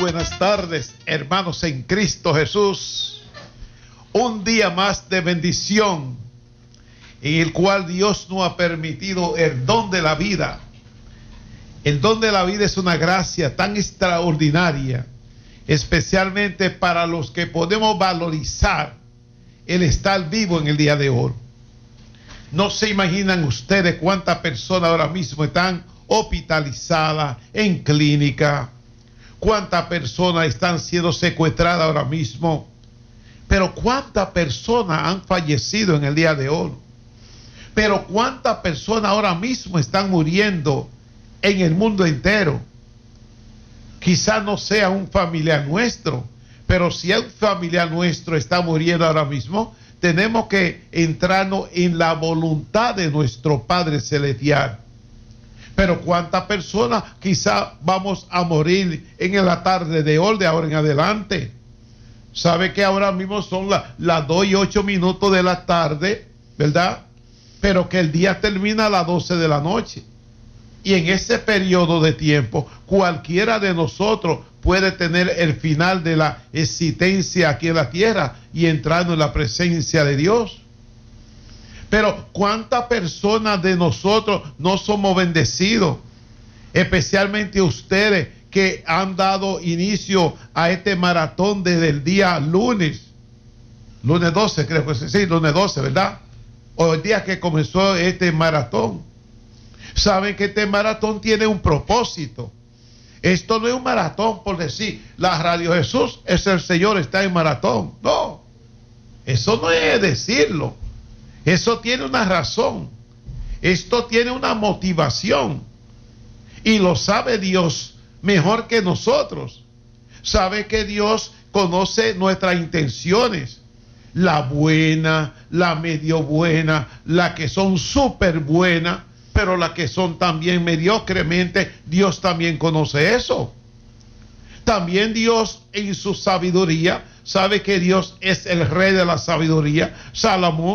buenas tardes, hermanos en Cristo Jesús. Un día más de bendición en el cual Dios nos ha permitido el don de la vida. El don de la vida es una gracia tan extraordinaria, especialmente para los que podemos valorizar el estar vivo en el día de hoy. No se imaginan ustedes cuántas personas ahora mismo están hospitalizadas en clínica, cuántas personas están siendo secuestradas ahora mismo, pero cuántas personas han fallecido en el día de hoy, pero cuántas personas ahora mismo están muriendo en el mundo entero. Quizás no sea un familiar nuestro, pero si un familiar nuestro está muriendo ahora mismo, tenemos que entrarnos en la voluntad de nuestro Padre Celestial. Pero cuántas personas quizás vamos a morir en la tarde de hoy, de ahora en adelante. Sabe que ahora mismo son las 2:08 de la tarde, ¿verdad? Pero que el día termina a las 12 de la noche. Y en ese periodo de tiempo, cualquiera de nosotros puede tener el final de la existencia aquí en la tierra y entrando en la presencia de Dios. Pero ¿cuántas personas de nosotros no somos bendecidos? Especialmente ustedes que han dado inicio a este maratón desde el día lunes 12, creo que sí, lunes 12, ¿verdad? O el día que comenzó este maratón. Saben que este maratón tiene un propósito. Esto no es un maratón por decir, la Radio Jesús es el Señor, está en maratón. No, eso no es decirlo. Eso tiene una razón. Esto tiene una motivación. Y lo sabe Dios mejor que nosotros. Sabe que Dios conoce nuestras intenciones. La buena, la medio buena, la que son súper buenas, pero las que son también mediocremente, Dios también conoce eso. También Dios en su sabiduría, sabe que Dios es el rey de la sabiduría. Salomón